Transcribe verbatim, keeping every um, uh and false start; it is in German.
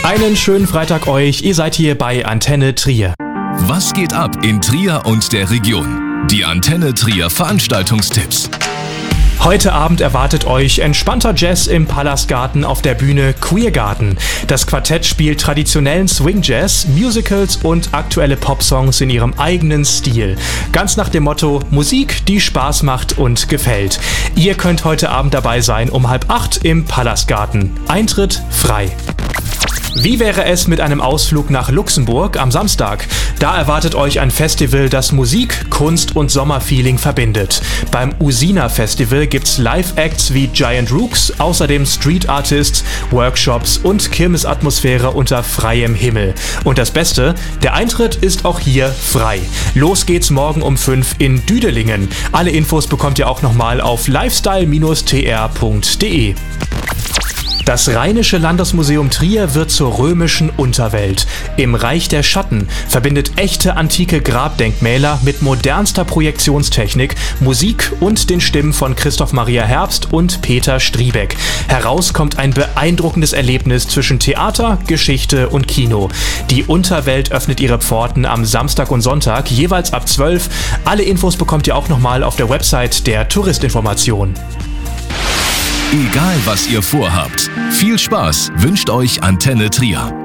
Einen schönen Freitag euch, ihr seid hier bei Antenne Trier. Was geht ab in Trier und der Region? Die Antenne Trier Veranstaltungstipps. Heute Abend erwartet euch entspannter Jazz im Palastgarten auf der Bühne Queergarten. Das Quartett spielt traditionellen Swing-Jazz, Musicals und aktuelle Popsongs in ihrem eigenen Stil. Ganz nach dem Motto Musik, die Spaß macht und gefällt. Ihr könnt heute Abend dabei sein um halb acht im Palastgarten. Eintritt frei. Wie wäre es mit einem Ausflug nach Luxemburg am Samstag? Da erwartet euch ein Festival, das Musik, Kunst und Sommerfeeling verbindet. Beim Usina Festival gibt's Live-Acts wie Giant Rooks, außerdem Street Artists, Workshops und Kirmesatmosphäre unter freiem Himmel. Und das Beste, der Eintritt ist auch hier frei. Los geht's morgen um fünf in Düdelingen. Alle Infos bekommt ihr auch nochmal auf lifestyle Bindestrich t r punkt d e. Das Rheinische Landesmuseum Trier wird zur römischen Unterwelt. Im Reich der Schatten verbindet echte antike Grabdenkmäler mit modernster Projektionstechnik, Musik und den Stimmen von Christoph Maria Herbst und Peter Striebeck. Heraus kommt ein beeindruckendes Erlebnis zwischen Theater, Geschichte und Kino. Die Unterwelt öffnet ihre Pforten am Samstag und Sonntag, jeweils ab zwölf. Alle Infos bekommt ihr auch nochmal auf der Website der Touristinformation. Egal was ihr vorhabt, viel Spaß wünscht euch Antenne Trier.